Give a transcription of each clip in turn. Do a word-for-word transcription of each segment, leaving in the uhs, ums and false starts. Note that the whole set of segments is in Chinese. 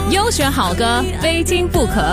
优选好歌，非听不可。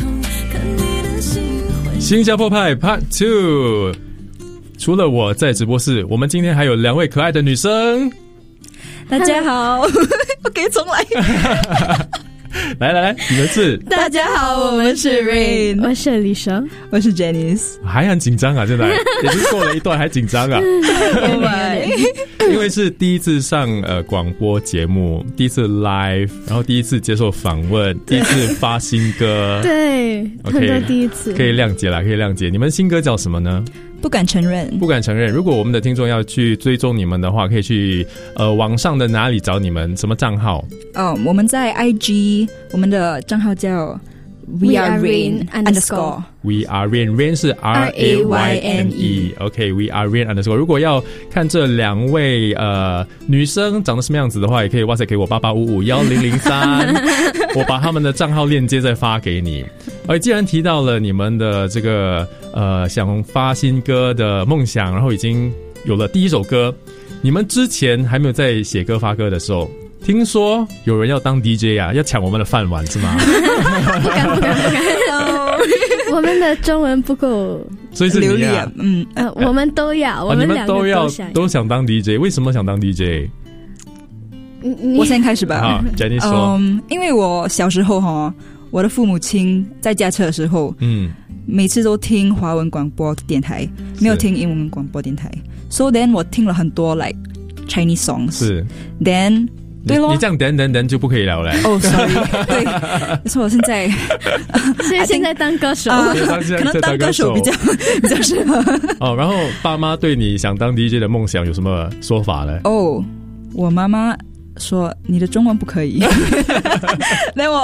新加坡派 Part Two。除了我在直播室，我们今天还有两位可爱的女生。 大家好，我可以重来。 来来来，你们是？ 大家好，我们是 Rain， 我是李生， 我是 Janice。 还很紧张啊，现在已经过了一段，还紧张啊？因为是第一次上呃广播节目，第一次 live， 然后第一次接受访问，第一次发新歌， 对，很多第一次， 可以谅解啦，可以谅解。你们新歌叫什么呢？ 不敢承认， 不敢承认。如果我们的听众要去追踪你们的话，可以去呃网上的哪里找你们？什么账号？ 哦，我们在 I G， 我们的账号叫 We Are Rain underscore We Are Rain Rain 是 R A Y N E。OK We Are Rain underscore。如果要看这两位呃女生长得什么样子的话，也可以 WhatsApp 给我八八五五一零零三，我把他们的账号链接再发给你。而既然提到了你们的这个呃想发新歌的梦想，然后已经有了第一首歌，你们之前还没有在写歌发歌的时候，听说有人要当 D J 啊，要抢我们的饭碗是吗？ 不敢不敢不敢我们的中文不够， 所以是你啊， 嗯呃，我们都要，我们两个都想要、哦、你们都要都想当 D J， 为什么想当 D J？ 我先开始吧。 好 Jenny 说、 嗯、因为我小时候哈，我的父母亲在驾车的时候，嗯，每次都听华文广播电台，没有听英文广播电台。So then 我听了很多 like Chinese songs。是。Then 对咯， 你这样等等等就不可以了嘞。 哦、oh, ，sorry， 对，所以我现在， 所以现在当歌手， uh, 可能当歌手比较比较适合。 哦，然后爸妈对你想当 D J 的梦想有什么说法呢？ 哦、oh, ，我妈妈说你的中文不可以，那我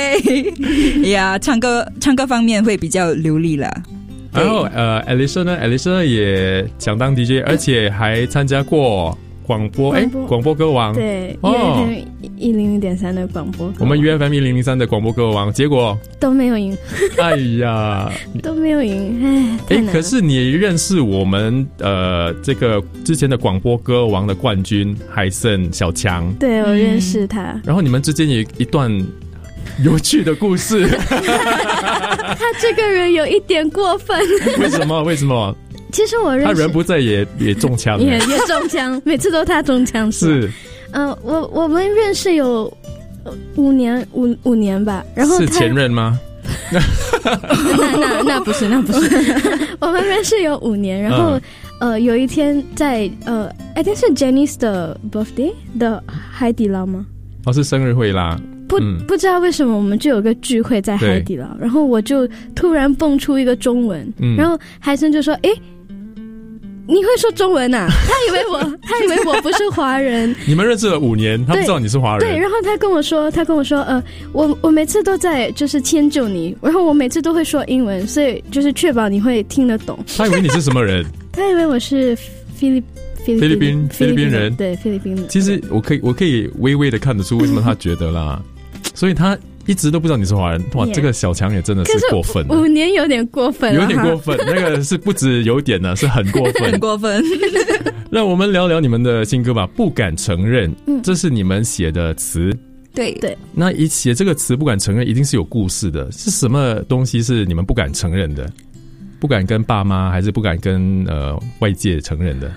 OK 呀， yeah, 唱歌唱歌方面会比较流利啦。 然后呃 ，Alicia 呢 ，Alicia 也想当 D J， 而且还参加过广播，哎，广播歌王， 对，哦，一零零点三的广播歌王， 我们 U F M 一零零三的广播歌王，结果都没有赢。 哎呀， 都没有赢，哎， 哎，可是你认识我们呃这个之前的广播歌王的冠军海森小强？ 对，我认识他。 嗯、然后你们之间有一段有趣的故事。 他这个人有一点过分。 为什么？为什么？ 其实我认识他人不在也也中枪， 也也中枪，每次都他中枪。 是， 呃，我我们认识有五年五五年吧，然后是前任吗？ 那那那不是，那不是。我们认识有五年，然后、嗯、呃有一天在呃 I think 是 Janice 的 birthday 的海底捞吗？ 哦，是生日会啦。 不、嗯、不知道为什么我们就有个聚会在海底捞，然后我就突然蹦出一个中文，嗯、然后海森就说：“诶。”你会说中文啊？他以为我，他以为我不是华人。 你们认识了五年，他不知道你是华人。 对，然后他跟我说，他跟我说，呃，我我每次都在就是迁就你，然后我每次都会说英文，所以就是确保你会听得懂。 他以为你是什么人？ 他以为我是菲律菲律宾菲律宾人， 对菲律宾人。 其实我可以我可以微微的看得出为什么他觉得啦，所以他一直都不知道你是华人。哇， yeah. 这个小强也真的是过分了。 五年有点过分了， 有点过分。那个是不止有点呢，是很过分， 很过分。 让我们聊聊你们的新歌吧。不敢承认，嗯、这是你们写的词。 对对。 那一写这个词不敢承认，一定是有故事的。是什么东西是你们不敢承认的？不敢跟爸妈，还是不敢跟呃外界承认的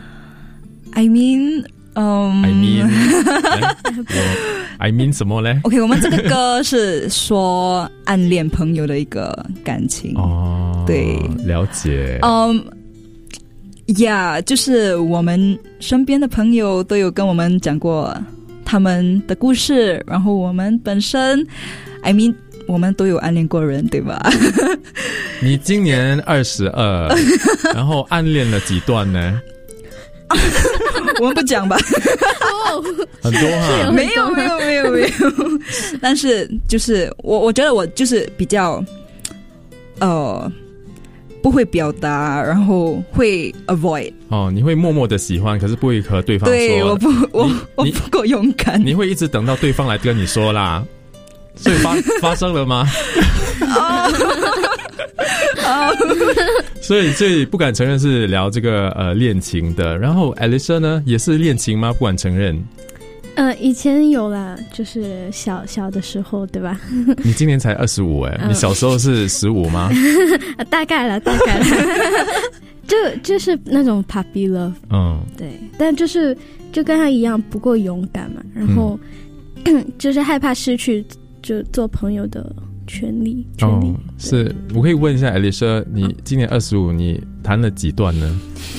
？I mean。Um, I mean, 我 I mean 什么嘞 ？OK， 我们这个歌是说暗恋朋友的一个感情哦， 对， 了解。 嗯、um, ，Yeah， 就是我们身边的朋友都有跟我们讲过他们的故事，然后我们本身 ，I mean， 我们都有暗恋过人，对吧？ 你今年二十二，然后暗恋了几段呢？ 我们不讲吧。 很多哈， 没有没有没有没有，但是就是我我觉得我就是比较呃不会表达，然后会 avoid。 哦，你会默默的喜欢，可是不会和对方说。 对，我不我我不够勇敢。 你会一直等到对方来跟你说啦，所以发发生了吗？所以所以不敢承认是聊这个呃恋情的。然后 Alicia 呢也是恋情吗？不敢承认。 呃，以前有啦，就是小小的时候，对吧？ 你今年才二十五哎，你小时候是十五吗？ 大概了，大概了。就就是那种 puppy love， 嗯，对，但就是就跟他一样，不够勇敢嘛，然后、嗯、就是害怕失去就做朋友的权利。权利哦， 是我可以问一下 Alicia， 你今年二十五，你谈了几段呢？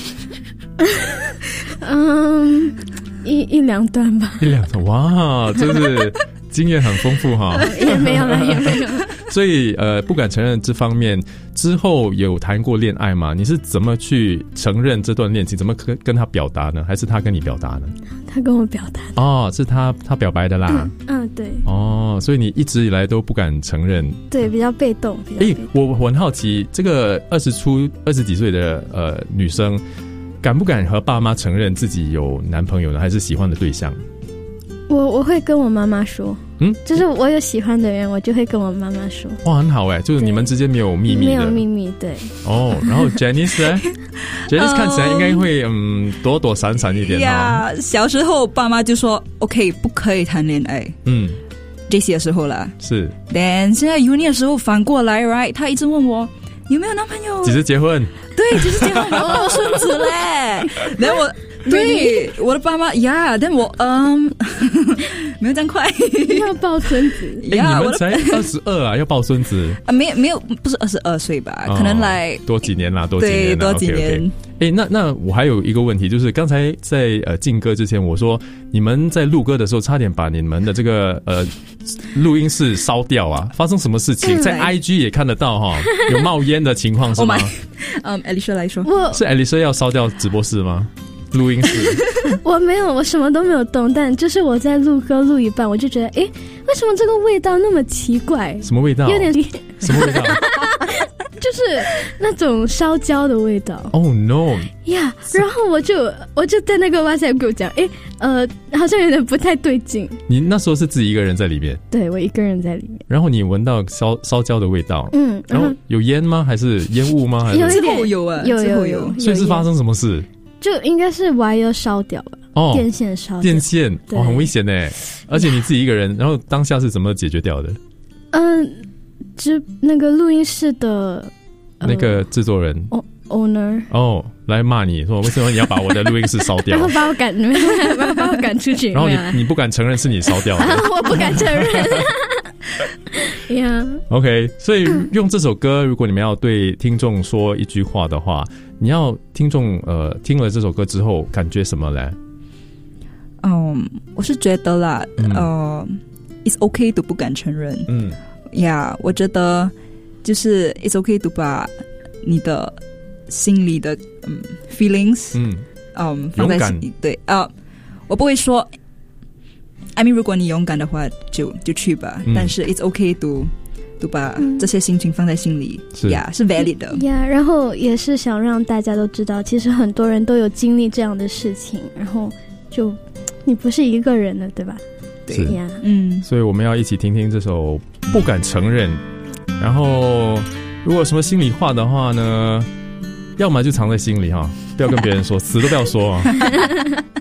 嗯，一一两段吧。 一两段，哇，就是经验很丰富哈。 也没有了，也没有。 所以呃，不敢承认这方面之后有谈过恋爱吗？你是怎么去承认这段恋情？怎么跟跟他表达呢？还是他跟你表达呢？ 他跟我表达的。 哦，是他他表白的啦。 嗯，嗯对。 哦，所以你一直以来都不敢承认。 对，比较被动。哎、 欸，我我很好奇，这个二十出二十几岁的呃女生，敢不敢和爸妈承认自己有男朋友呢？还是喜欢的对象？ 我我会跟我妈妈说，嗯，就是我有喜欢的人，我就会跟我妈妈说。 哇，很好哎，就是你们之间没有秘密的， 没有秘密，对。 哦，然后 Janice 呢？Janice 看起来应该会嗯躲躲闪闪一点呀、yeah, 小时候爸妈就说 OK 不可以谈恋爱，嗯 ，J C 的时候啦， 是。 Then 现在 Uni 的时候反过来 ，right？ 他一直问我有没有男朋友， 几时结婚？ 对，几时结婚？我抱孙子嘞。然后我。对，我的爸妈呀，但我嗯，没有这样快， 要抱孙子。 哎、欸，你们才二十二啊，要抱孙子啊？没有没有，不是二十二岁吧？哦、可能来多几年啦，多几年啦， 对，多几年。 哎、okay, okay 欸，那那我还有一个问题，就是刚才在呃进歌之前，我说你们在录歌的时候，差点把你们的这个呃录音室烧掉啊！发生什么事情？在 I G 也看得到哈，有冒烟的情况是吗？ 嗯 ，Alicia 来说， 是 Alicia 要烧掉直播室吗？录音室我没有，我什么都没有动，但就是我在录歌录一半，我就觉得，哎，为什么这个味道那么奇怪？ 什么味道？ 有点什么味道？ 就是那种烧焦的味道。 Oh no！ 呀、yeah, ，然后我就我就在那个 WhatsApp 给我讲，哎，呃，好像有点不太对劲。 你那时候是自己一个人在里面？ 对，我一个人在里面。 然后你闻到烧烧焦的味道， 嗯， 然后有烟吗？还是烟雾吗？还是有一点有啊， 有有有。 所以是发生什么事？ 就应该是 wire 烧掉了，哦，电线烧掉， 电线，哦，很危险耶！而且你自己一个人，然后当下是怎么解决掉的？ 嗯，就那个录音室的、 呃、那个制作人、 哦、owner 哦，来骂你说为什么你要把我的录音室烧掉， 然后把我赶，然后把我赶出去， 然后你你不敢承认是你烧掉的， 我不敢承认。Yeah. OK， 所以用这首歌，如果你们要对听众说一句话的话，你要听众呃听了这首歌之后感觉什么嘞？ 嗯，我是觉得啦，嗯、呃 ，It's OK 都不敢承认。嗯，呀、yeah, ，我觉得就是 It's OK 都把你的心里的嗯 feelings 嗯嗯放在心里，对啊、呃，我不会说。I mean 如果你勇敢的话就就去吧、嗯、但是 it's okay to to 把这些心情放在心里呀、嗯 yeah, 是 valid 的呀、yeah, 然后也是想让大家都知道其实很多人都有经历这样的事情，然后就你不是一个人的，对吧？ 对呀， 嗯， 所以我们要一起听听这首不敢承认，然后如果有什么心里话的话呢，要么就藏在心里哈，不要跟别人说，死都不要说啊。